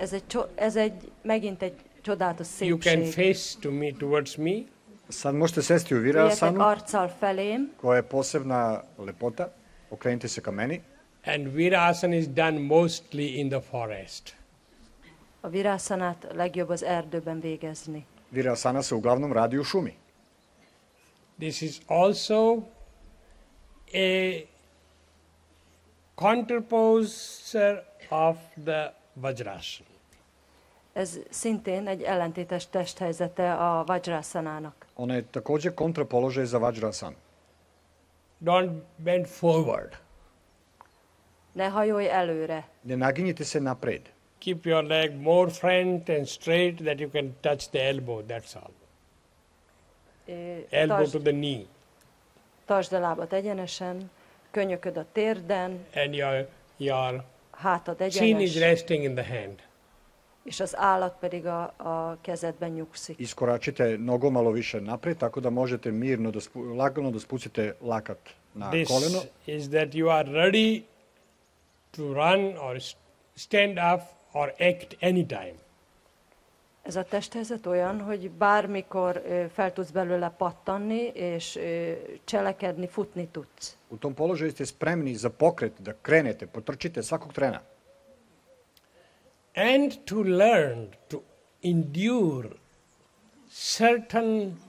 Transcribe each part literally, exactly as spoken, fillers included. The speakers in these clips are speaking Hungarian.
Ez egy, ez egy megint egy csodálatos szépség. You can face to me, towards me. Sad možete sesti u virasanu, arcal felém, koja je posebna lepota. Okrenite se ka meni. And virasana is done mostly in the forest. A virászanát legjobb az erdőben végezni. Virasana se uglavnom radi u šumi. This is also a counterposer of the Vajrasana. Ez szintén egy ellentétes testhelyzete a Vajrasanának. Ona je također kontrapoložaj za Vajrasanu. Don't bend forward. Ne hajolj előre. Ne naginjite se napred. Keep your leg more front and straight that you can touch the elbow, that's all. É, elbow tartsd, to the knee. Tartsd a lábat egyenesen, könyököd a térden, and your, your hátad chin is egyenes, resting in the hand. és az állat pedig a, a kezedben nyugszik. Iskoračite nogom malo više napred, tako da možete mirno, da spu, lagano da spustite lakat na This koleno. is that you are ready to run or stand up or act anytime. Ez a testhelyzet olyan, hogy bármikor ö, fel tudsz belőle pattanni, és ö, cselekedni, futni tudsz. U tom položaju ste spremni za pokret, da krenete, potrčite svakog trena. And to learn to endure certain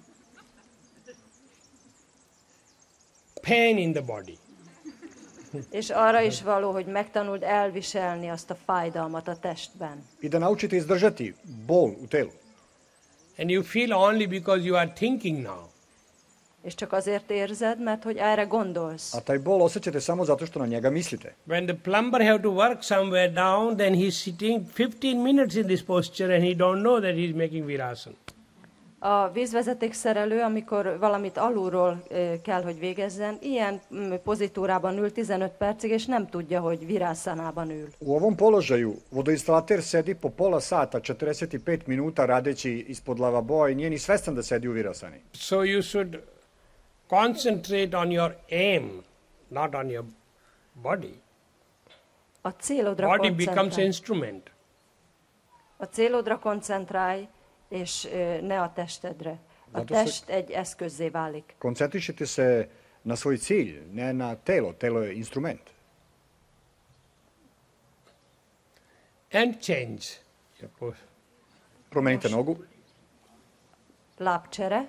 pain in the body. És arra is való, hogy megtanuld elviselni azt a fájdalmat a testben. I da naučite izdržati bol u telu. And you feel only because you are thinking now. És csak azért érzed, mert hogy erre gondolsz. A taj bol osjećate samo zato što na njega mislite. When the plumber have to work somewhere down, then he's sitting fifteen minutes in this posture and he don't know that he's making virasana. A vízvezetékszerelő, amikor valamit alulról ö, kell, hogy végezzen, ilyen m, pozitúrában ül tizenöt percig, és nem tudja, hogy virászanában ül. U ovom položaju vodoinstalater sedi po pola sata, četrdeset pet minuta radeći ispod lavaboa i nije ni svestan da sedi u virasani. So you should concentrate on your aim, not on your body. A célodra Body becomes koncentrálj. instrument. A célodra koncentrálj, és ö, ne a testedre. A Zato se- test egy eszközzé válik. Koncentrišite se na svoj cilj, ne na telo. Telo je instrument. And change your pose. Promenite nogu. Lábcsere,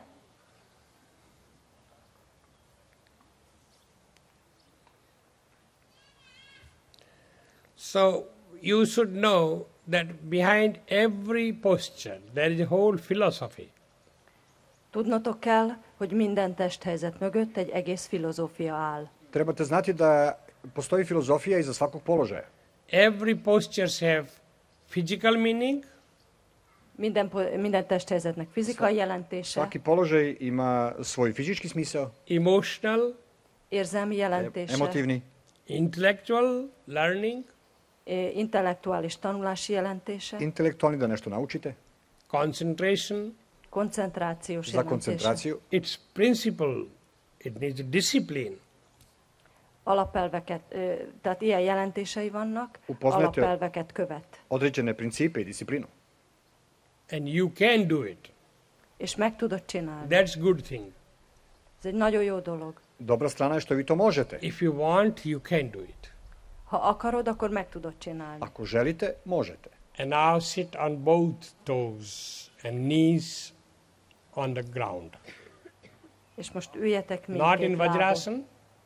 So you should know that behind every posture there is a whole philosophy. tudnotok kell, hogy minden testhelyzet mögött egy egész filozófia áll. Trebate znati da postoji filozofija iza svakog položaja. Every postures have physical meaning, Minden, po- minden testhelyzetnek fizikai jelentése, Svaki položaj ima svoj fizički smisao, emotional, érzelmi jelentése, emotivni, intellectual learning, eh, intellektuális tanulási jelentése, intelektualni da nešto naučite, concentration. koncentrációs za jelentése. koncentraciju. Its principle, it needs discipline. Alapelveket, ö, tehát ilyen jelentései vannak, Upoznajte- alapelveket követ. Određene principe i disciplinu. And you can do it. És meg tudod csinálni. That's good thing. Ez egy nagyon jó dolog. Dobra strana je što vi to možete. If you want, you can do it. Ha akarod, akkor meg tudod csinálni. Ako želite, možete. And now sit on both toes and knees on the ground. És most üljetek Not mindkét in lábon. Vajrasana,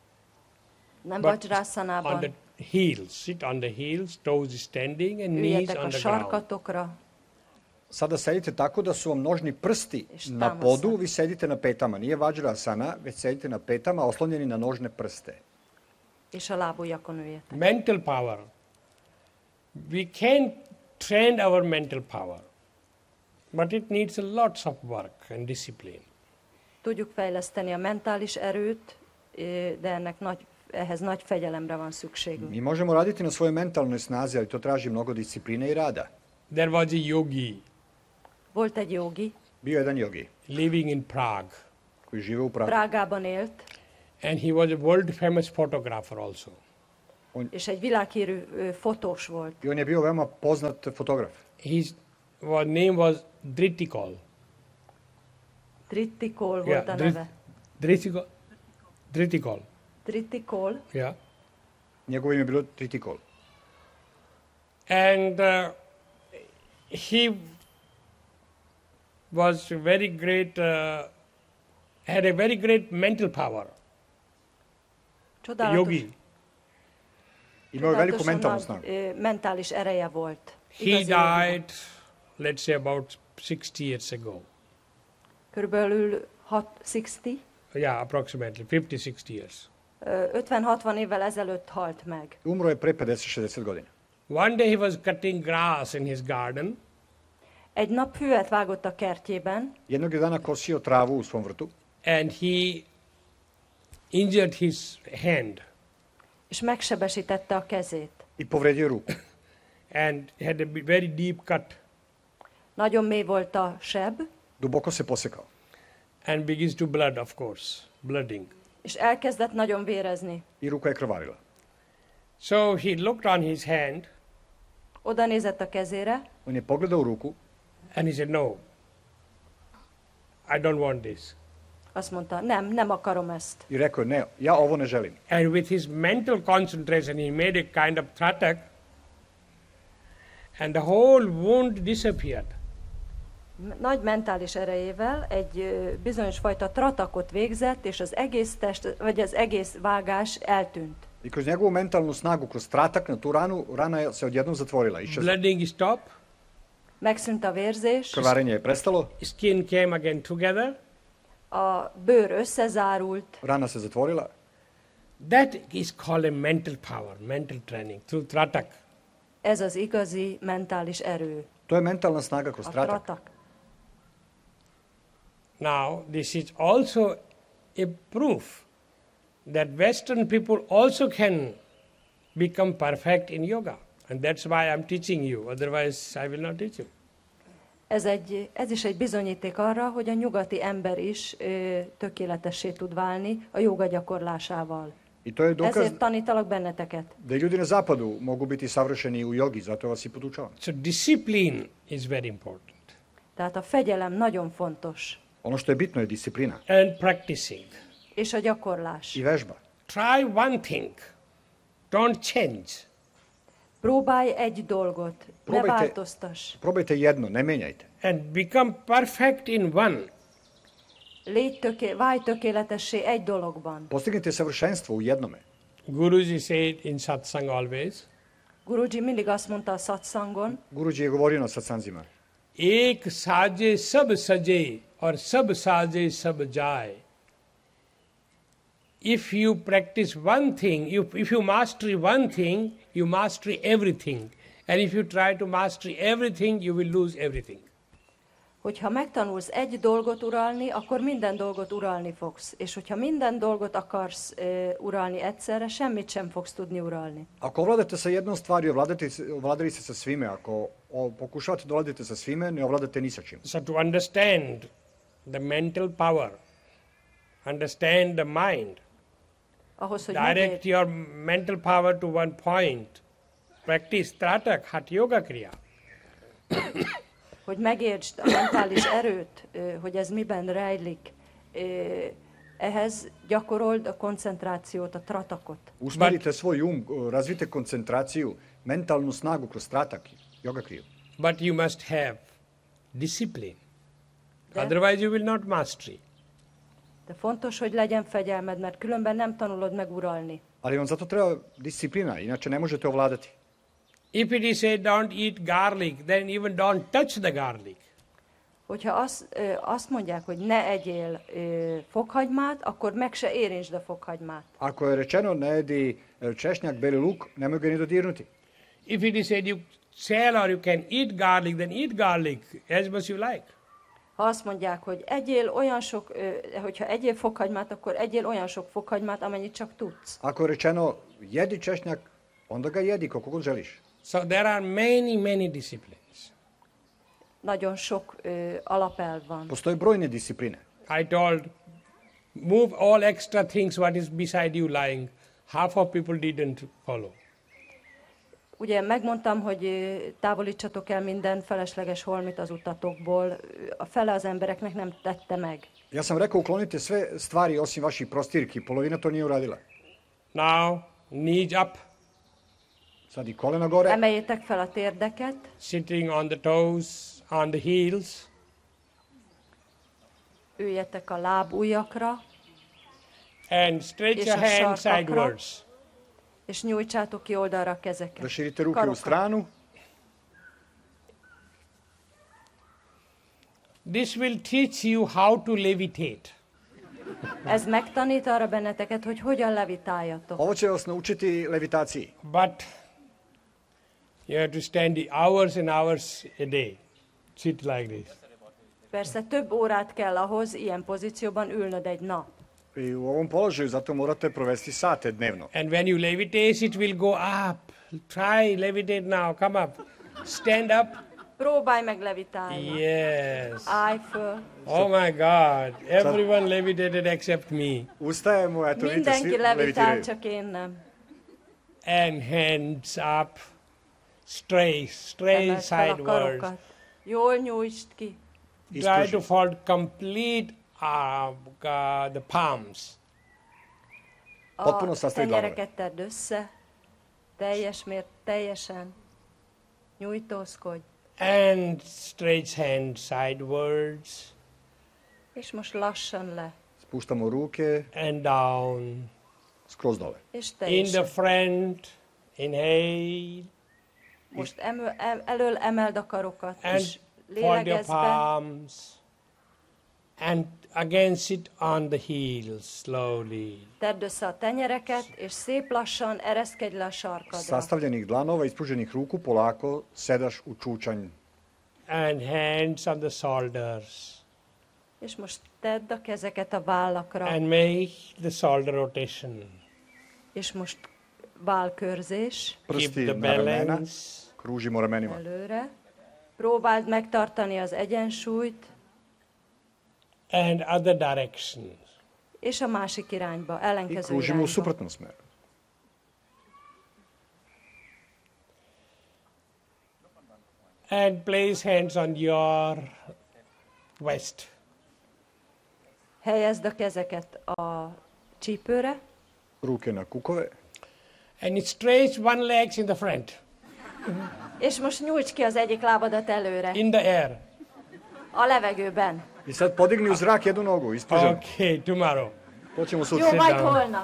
Nem but Vajrasanában. on the heels. Sit on the heels, toes standing and knees Üljetek on a the ground. sarkatokra, Sada sedite tako da su vam nožni prsti Šta na mu podu, sad? vi sedite na petama. Nije Vajrasana, već sedite na petama, oslonjeni na nožne prste. és a lábujjakon üljetek. Mental power. We can train our mental power, but it needs a lots of work and discipline. Tudjuk fejleszteni a mentális erőt, ö, de ennek nagy, ehhez nagy fegyelemre van szükségünk. Mi možemo raditi na svojoj mentalnoj snazi, ali to traži mnogo discipline i rada. There was a yogi Volt egy jogi, Bio je jedan jogi living in Prague, koji žive u Pragu. Prágában élt, and he was a world famous photographer also. On, és egy világhírű ö, fotós volt. I on je bio veoma poznat fotograf. His wa- name was Dritikol. Tritikol Yeah, volt a Drit- neve. Dritikol. Dritikol. Tritikol. Yeah. Njegovo ime je bilo Tritikol. And uh, he was very great, uh, had a very great mental power, Csodálatos, yogi. Imao je veliku csodálatosan mentalnu nagy snagu. ö, mentális ereje volt. He Igazi jogi. died, let's say, about sixty years ago. Körülbelül hatszáz, Yeah, approximately fifty, sixty years. ö, ötven-hatvan évvel ezelőtt halt meg. Umro je pre pedeset šezdeset godina. One day he was cutting grass in his garden, Egy nap füvet vágott a kertjében, Jednog je dana kosio travu u svom vrtu and he injured his hand és megsebesítette a kezét. i povredio ruku. and had a b- very deep cut Nagyon mély volt a seb, Duboko se posekao. and begins to blood, of course, blooding. és elkezdett nagyon vérezni. I ruka je krvarila. So he looked on his hand Oda nézett a kezére, On je pogledao ruku and he said, "No, I don't want this." azt mondta, nem, nem akarom ezt. i rekao je, ne, ja ovo ne želim. And with his mental concentration, he made a kind of tratak, and the whole wound disappeared. M- Nagy mentális erejével egy ö, bizonyos fajta tratakot végzett, és az egész test, vagy az egész vágás eltűnt. I kroz njegovu mentalnu snagu, kroz tratak na tu ranu, rana je se odjednom zatvorila. Iščezla. Blooding stopped, Megszűnt a vérzés, Krvarenje je prestalo, skin came again together. a bőr összezárult. rana se zatvorila. That is called a mental power, mental training through tratak. Ez az igazi mentális erő, To je mentalna snaga kroz a tratak. tratak. Now, this is also a proof that Western people also can become perfect in yoga. And that's why I'm teaching you, otherwise I will not teach you. Ez, egy, ez is egy bizonyíték arra, hogy a nyugati ember is ö, tökéletessé tud válni a joga gyakorlásával. I to je dokaz Ezért tanítalak benneteket. da i ljudi na zapadu mogu biti savršeni u jogi, zato vas i podučavam. So discipline is very important. Tehát a fegyelem nagyon fontos, Ono što je bitno je disciplina And practicing. és a gyakorlás. i vežba. Try one thing. Don't change. Próbálj egy dolgot, ne Próbálj te- változtass. Probajte jedno, ne menjajte. And become perfect in one. Légy töké, válj tökéletessé egy dologban. Postignite savršenstvo u jednome. Guruji said in satsang always, Guruji mindig azt mondta a satsangon, Guruji je govorio na satsanzima. एक साजे सब सजे और सब साजे सब जाए. If you practice one thing, you, if you master one thing, you master everything. And if you try to master everything, you will lose everything. hogyha megtanulsz egy dolgot uralni, akkor minden dolgot uralni fogsz. És hogyha minden dolgot akarsz ö, uralni egyszerre, semmit sem fogsz tudni uralni. Ako ovladate sa jednom stvari, ovladate, ovladali ste sa svime. Ako o, pokušavate da ovladate sa svime, ne ovladate ni sa čim. So to understand the mental power, understand the mind, Ahhoz, hogy direct megértsd, your mental power to one point, practice tratak, hat yoga kriya. hogy megértsd a mentális erőt, ö, hogy ez miben rejlik, ö, ehhez gyakorold a koncentrációt, a tratakot. Usmerite svoj um, razvite koncentraciju, mentalnu snagu kroz tratak, yoga kriju. But you must have discipline. De, Otherwise you will not master. de fontos, hogy legyen fegyelmed, mert különben nem tanulod meg uralni. Ali vam zato treba disciplina, inače ne možete ovladati. If it is said don't eat garlic, then even don't touch the garlic. Hogyha azt, ö, azt mondják, hogy ne egyél ö, fokhagymát, akkor meg se érintsd a fokhagymát. Ako je rečeno ne jedi e, češnjak, beli luk, nemoj ga ni dodirnuti. If it is said you shall or you can eat garlic, then eat garlic as much you like. Ha azt mondják, hogy egyél olyan sok, ö, hogyha egyél fokhagymát, akkor egyél olyan sok fokhagymát, amennyit csak tudsz. Ako je rečeno jedi češnjak, onda ga jedi koliko god želiš. So there are many, many disciplines. Nagyon sok ö, alapelv van. Postoje brojne discipline. I told, move all extra things what is beside you lying. Half of people didn't follow. ugye megmondtam, hogy ö, távolítsatok el minden felesleges holmit az utatokból. A fele az embereknek nem tette meg. Ja sam rekao uklonite sve stvari osim vaših prostirki, polovina to nije uradila. Now, knees up, Sad i kolena gore, Emeljétek fel a térdeket, sitting on the toes, on the heels, üljetek a lábujjakra, and stretch És your a hands sarkakra. sidewards. és nyújtsátok ki oldalra a kezeket. raširite ruke u Karokra. stranu. This will teach you how to levitate. Ez megtanít arra benneteket, hogy hogyan levitáljatok. Ovo će vas naučiti levitaciji. But you have to stand the hours and hours a day. Sit like this. Persze több órát kell ahhoz ilyen pozícióban ülnöd egy nap. I u ovom položaju zato morate provesti sate dnevno. And when you levitate, it will go up. Try levitate now. Come up. Stand up. Próbálj meg levitálni. Yes. Állj föl. Oh my God. Everyone levitated except me. Ustajemo, eto vidite, Mindenki svi levitál, levitiraju. csak én nem. And hands up. Straight, straight Emeld fel a sidewards. karokat. Jól nyújtsd ki. Try to Ispuži. fold complete uh, uh, the palms. Potpuno A sastavi dlanove. tenyereket tedd össze. Teljes mért, teljesen. Nyújtózkodj. And stretch hands sidewards És most lassan le. Spuštamo ruke and down. skroz dole. És In the teljesen. front, inhale, Most emel, em, elől emeld a karokat, and és fold your lélegezz be. palms. And again sit on the heels slowly. Tedd össze a tenyereket, és szép lassan ereszkedj le a sarkadra. Sastavljenih dlanova, ispruženih ruku, polako sedaš u čučanj. And hands on the shoulders. És most tedd a kezeket a vállakra, And make the shoulder rotation. és most vállkörzés Keep Prsti the na ramena, balance. kružimo ramenima. előre. Próbáld megtartani az egyensúlyt, And other directions. és a másik irányba, I ellenkező kružimo u irányba. suprotnom smeru. And place hands on your waist. Helyezd a kezeket a csípőre, Ruke na kukove. And stretch one leg in the front, és most nyújts ki az egyik lábadat előre, in the air. a levegőben. I sad podigni u zrak jednu nogu, ispruženo. Okay, tomorrow. To ćemo Jó, sutra. Sit majd down. holnap.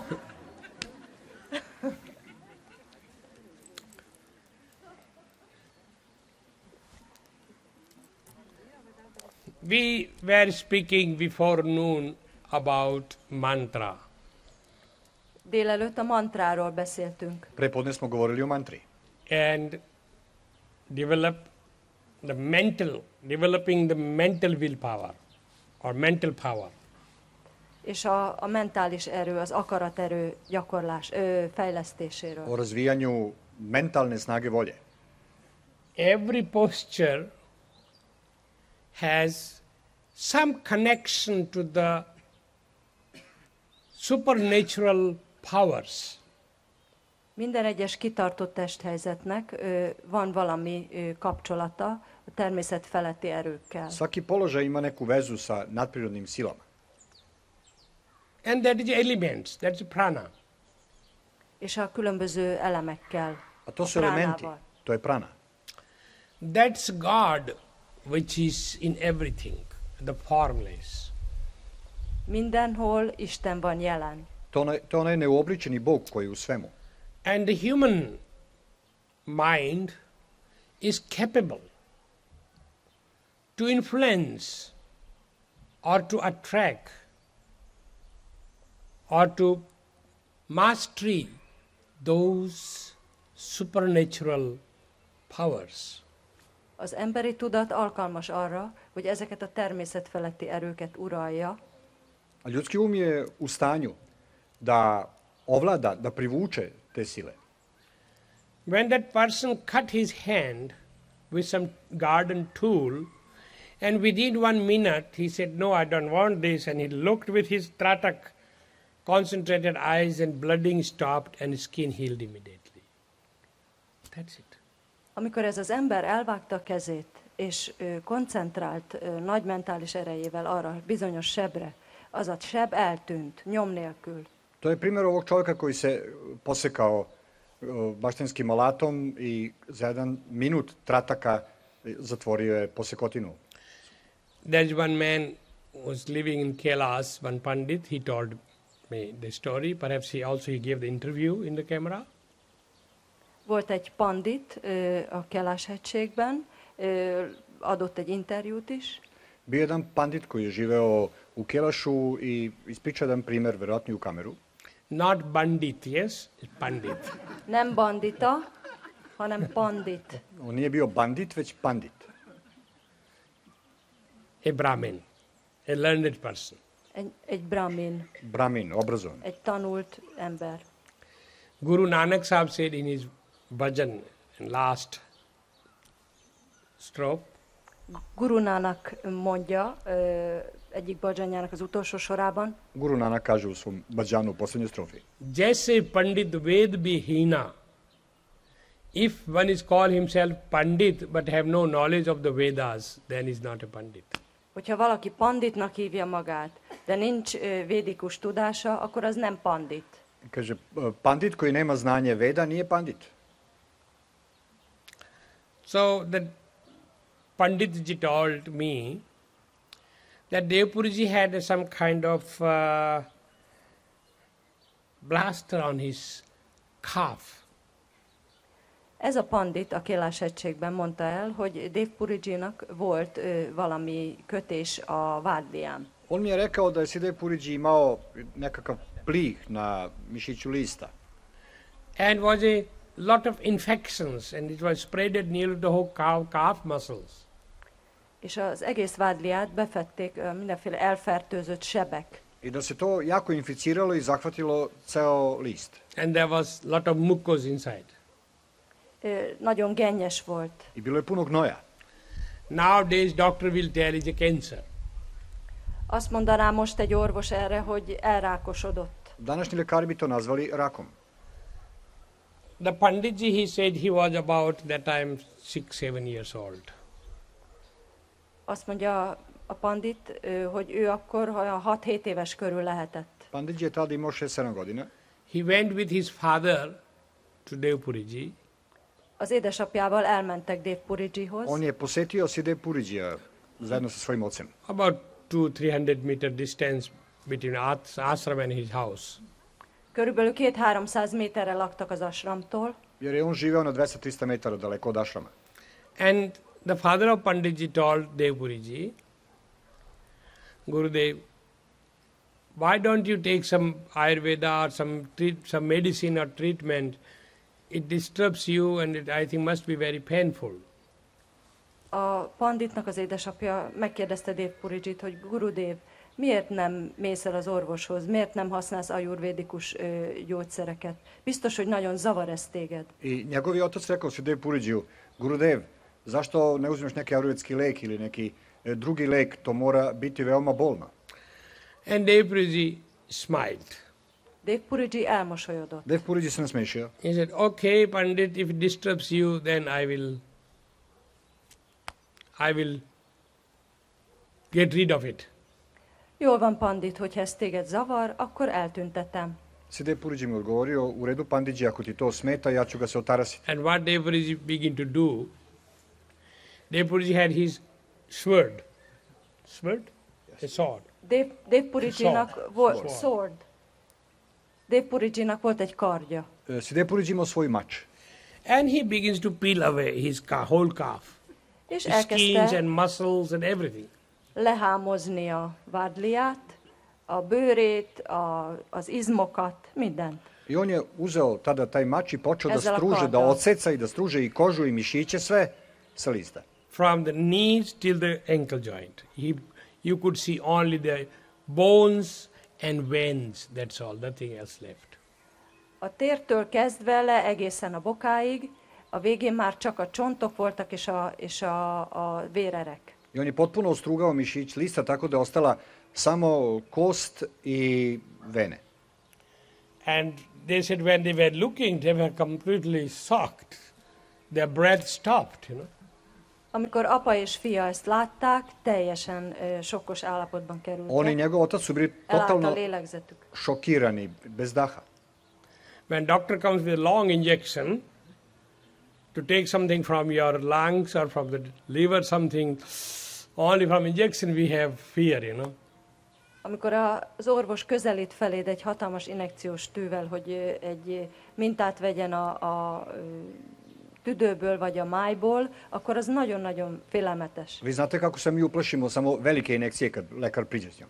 We were speaking before noon about mantra. Délelőtt a mantráról beszéltünk, Prepodne smo govorili o mantri. And develop the mental, developing the mental willpower or mental power. és a, a mentális erő, az akaraterő gyakorlás, ö, fejlesztéséről. O razvijanju mentalne snage volje. Every posture has some connection to the supernatural powers. Minden egyes kitartott testhelyzetnek ö, van valami ö, kapcsolata a természet feletti erőkkel. Svaki položaj ima neku vezu sa nadprirodnim silama. And that is elements, that's prana. És a különböző elemekkel, A to a su elementi, pránával. to je prana. That's God which is in everything, the formless. Mindenhol Isten van jelen. To, onaj, to je onaj neuobličeni Bog koji je u svemu. And the human mind is capable to influence or to attract or to mastery those supernatural powers. Az emberi tudat alkalmas arra, hogy ezeket a természet feletti erőket uralja, A ljudski um je u stanju da ovlada, da privuče te sile. When that person cut his hand with some garden tool, and within one minute he said, "No, I don't want this," and he looked with his tratak, concentrated eyes, and blooding stopped, and his skin healed immediately. That's it. Amikor ez az ember elvágta a kezét, és ö, koncentrált ö, nagy mentális erejével arra bizonyos sebre, az a seb eltűnt, nyom nélkül. To je primjer ovog čovjeka koji se posekao uh, baštinskim alatom i za jedan minut trataka zatvorio je posekotinu. There's one man who was living in Kailas, one Pandit, he told me the story. Perhaps he also he gave the interview in the camera. Volt egy pandit ö, a Kelás-hegységben, ö, adott egy interjút is. Bio je jedan pandit koji je živeo u Kelašu i ispričao jedan primjer, verovatno i u kameru. Not bandit, yes, pandit. Nem bandita, hanem pandit. On nije bio bandit, već pandit. A Brahmin, a learned person. Egy, egy brahmin, Brahmin, obrazovan. egy tanult ember. Guru Nanak Sahib said in his bhajan, in last stroke, Guru Nanak mondja ö, egyik bhajanjának az utolsó sorában, Guru Nanak kaže u svom bhađanu u posljednjoj strofi. Jaise Pandit Ved Bihina. If one is called himself Pandit but have no knowledge of the Vedas, then is not a Pandit. hogyha valaki panditnak hívja magát, de nincs ö, védikus tudása, akkor az nem pandit. Kaže, pandit koji nema znanje Veda nije pandit. So the Panditji told me that Devpuriji had some kind of uh, blaster on his calf. Ez a pandit a Kailash-hegységben mondta el, hogy Devpurijinak volt ö, valami kötés a vádlián. On mi je rekao da je Siddhe Puriji imao nekakav plih na mišiću lista. And was a lot of infections and it was spreaded near the whole calf, calf muscles. És az egész vádliát befették ö, mindenféle elfertőzött sebek. I da se to jako inficiralo i zahvatilo ceo list. And there was a lot of mucus inside. Ö, nagyon gennyes volt. I bilo je puno gnoja. Nowadays doctor will tell it's a cancer. Azt mondaná most egy orvos erre, hogy elrákosodott. Današnji lekari bi to nazvali rakom. The Panditji, he said he was about that time six, seven years old. Azt mondja a pandit, ö, hogy ő akkor olyan hat-hét éves körül lehetett. Panditji je tada imao šest sedam godina. He went with his father to Devpuriji. Az édesapjával elmentek Devpurijihoz. On je posetio Siddhe Purijija zajedno sa svojim ocem. About two, three hundred meter distance between as- ashram and his house. Körülbelül két-háromszáz méterre laktak az asramtól, Jer je on živeo na dvesta trista metara daleko od ašrama. And the father of Panditji told Devpuriji, Gurudev, why don't you take some Ayurveda or some treat, some medicine or treatment? It disturbs you and it, I think, must be very painful. a panditnak az édesapja megkérdezte Devpurijit, hogy Gurudev, miért nem mész el az orvoshoz, miért nem használsz ajurvédikus ö, gyógyszereket? Biztos, hogy nagyon zavar ez téged. I njegovi otac rekao Siddhe Purijiju, Gurudev, zašto ne uzmeš neki ajurvedski lek ili neki e, drugi lek, to mora biti veoma bolno. And Devpuriji smiled. Devpuriji elmosolyodott. Dev Puriji se nasmešio. He said, okay, Pandit, if it disturbs you, then I will, I will get rid of it. Jól van, pandit, hogyha ez téged zavar, akkor eltüntetem. Siddhe Puriji mi odgovorio, u redu Panditji, ako ti to smeta, ja ću ga se otarasiti. And what Devpuriji began to do, Devpuriji had his sword. Sword? A sword. Dev, Devpurijinak Sword. volt Sword. sword. Devpurijinak volt egy kardja. E, Siddhe Puriji imao svoj mač. And he begins to peel away his ca- whole calf. És Skins elkezdte and muscles and everything. lehámozni a vádliát, a bőrét, a, az izmokat, mindent. I on je uzeo tada taj mač i počeo da Ezela struže, da korda. odseca i da struže i kožu i mišiće, sve sa lista. From the knees till the ankle joint. He, you could see only the bones and veins, that's all, nothing else left. A tértől kezdve le egészen a bokáig, a végén már csak a csontok voltak és a, és a, a vérerek. I on je potpuno ostrugao mišić lista tako da je ostala samo kost i vene. And they said when they were looking, they were completely shocked. their breath stopped, you know. Amikor apa és fia ezt látták, teljesen ö, sokkos állapotban kerültek. On i njegov otac su bili Elállt a totalno lélegzetük. šokirani, bez daha. When doctor comes with a long injection to take something from your lungs or from the liver, something, only from injection we have fear, you know. Amikor a- az orvos közelít feléd egy hatalmas injekciós tűvel, hogy ö, egy ö, mintát vegyen a, a ö, tüdőből vagy a májból, akkor az nagyon-nagyon félelmetes. Vi znate kako se mi uplašimo samo velike injekcije kad lekar priđe s njom.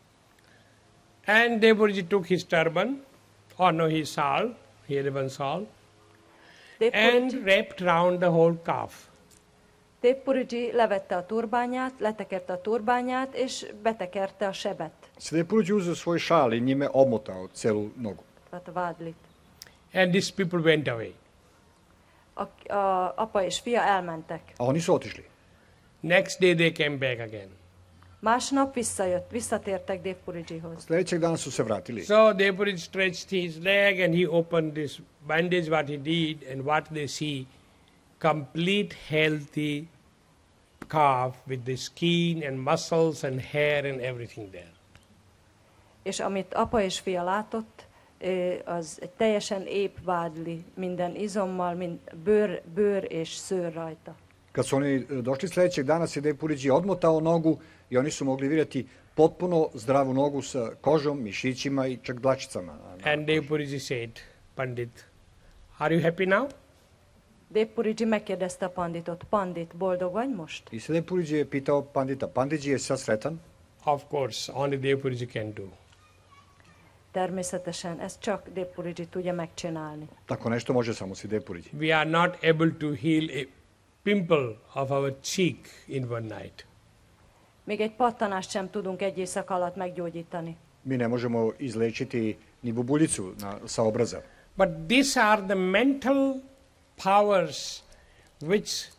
And Devpurji took his turban, or no, his shawl, he had one shawl, and Devpurji, wrapped round the whole calf. Devpurji levette a turbányát, letekerte a turbányát, és betekerte a sebet, Sada je Puruđi uzeo svoj šal i njime omotao celu nogu. tehát a vádlit. And these people went away. A, a apa és fia elmentek. A oni su otišli. Next day they came back again. Másnap visszajött, visszatértek Devpurjihoz. Sljedećeg dana su se vratili. So Devpurji stretched his leg and he opened this bandage what he did, and what they see, complete healthy calf with the skin and muscles and hair and everything there. És amit apa és fia látott, ö, az egy teljesen épp vádli, minden izommal, mind, bőr, bőr és szőr rajta. Kad su oni e, došli sljedećeg dana, se Dev Puriđi odmotao nogu i oni su mogli vidjeti potpuno zdravu nogu sa kožom, mišićima i čak dlačicama. na- na And koži. Devpurji said, Pandit, are you happy now? Devpurji megkérdezte a panditot, Pandit, boldog vagy most? I sad Dev Puriđi je pitao pandita, Panditji je sad sretan? Of course, only Devpurji can do. Természetesen, ezt csak Devpurji tudja megcsinálni. Tako nešto može samo si Dev Puriđi. We are not able to heal a pimple of our cheek in one night. Még egy pattanást sem tudunk egy éjszaka alatt meggyógyítani. Mi ne možemo izlečiti ni bubuljicu na, sa obraza. But these are the mental powers which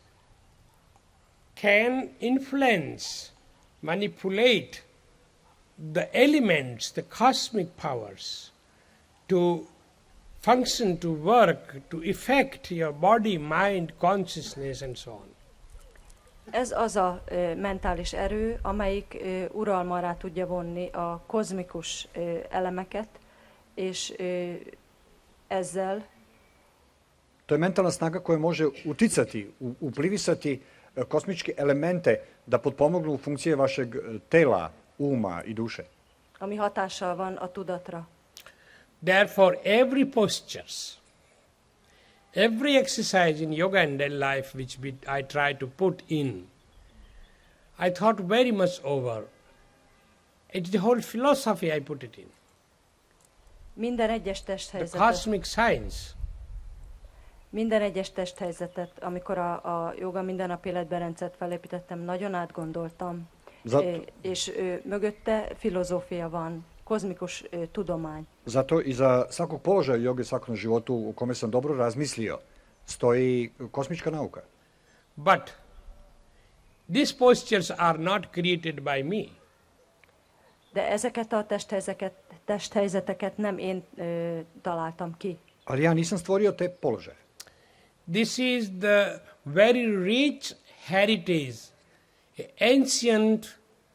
can influence, manipulate the elements, the cosmic powers, to function, to work, to affect your body, mind, consciousness, and so on. Ez az a ö, mentális erő, amelyik ö, uralma alá tudja vonni a kozmikus ö, elemeket, és ö, ezzel To je mentalna snaga koja može uticati, u- uplivisati e, kosmičke elemente da potpomognu funkcije vašeg e, tela, uma i duše. ami hatással van a tudatra. Therefore, every postures, every exercise in yoga and daily life which we, I try to put in, I thought very much over. It's the whole philosophy I put it in. Minden egyes The testhelyzetet, cosmic science. minden egyes testhelyzetet, amikor a, a joga mindennapi életben rendszert felépítettem, nagyon átgondoltam, Za- ö, és ö, mögötte filozófia van, kozmikus ö, tudomány. Zato iza svakog položaja joge, svakom životu u kome sam dobro razmislio, stoji kosmička nauka. But these postures are not created by me. De ezeket a testhelyzeteket, testhelyzeteket nem én ö, találtam ki. Ali ja nisam stvorio te položaje. This is the very rich heritage, ancient,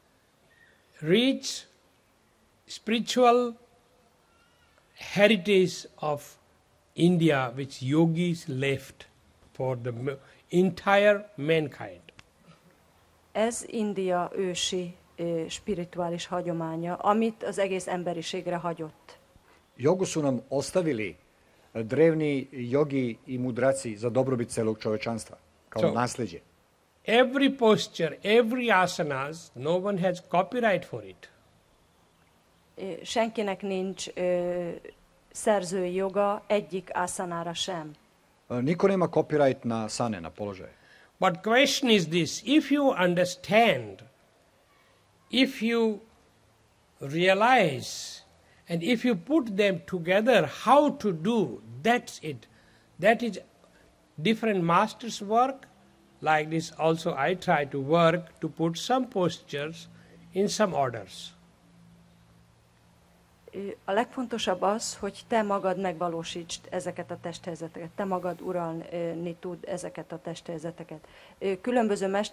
rich, spiritual heritage of India which yogis left for the m- entire mankind. Ez India ősi ö, spirituális hagyománya, amit az egész emberiségre hagyott. Jogu su nam ostavili e, drevni jogi i mudraci za dobrobit celog čovečanstva, kao So- nasljeđe. Every posture, every asanas, no one has copyright for it. Ö, Senkinek nincs ö, szerzői joga egyik asanára sem. E, Niko nema copyright na sane, na položaje. But question is this, if you understand, if you realize, and if you put them together, how to do, that's it. That is different masters' work. Like this also I try to work to put some postures in some orders. A legfontosabb az, hogy te magad megvalósítsd ezeket a testhelyzeteket, te magad uralni tud ezeket a testhelyzeteket. Különböző